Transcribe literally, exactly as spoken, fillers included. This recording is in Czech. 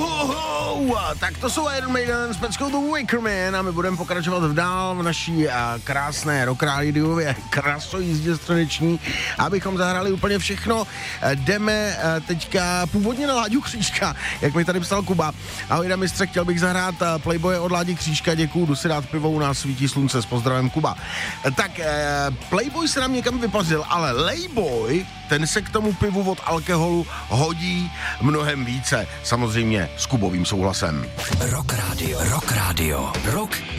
Uhuhu, tak to jsou Iron Maiden s peckou The Wicker Man a my budeme pokračovat v dál v naší uh, krásné rock rádiově krasojízdě sluneční, abychom zahrali úplně všechno. Uh, jdeme uh, teďka původně na Láďu Křížka, jak mi tady psal Kuba. Ahoj na mistře, chtěl bych zahrát uh, Playboye od Ládi Křížka, děkuju, jdu si dát pivo, u nás svítí slunce, s pozdravem Kuba. Uh, tak uh, Playboy se nám někam vypařil, ale Layboy, ten se k tomu pivu od alkoholu hodí mnohem více, samozřejmě s Kubovým souhlasem. Rock Radio, Rock Radio, Rock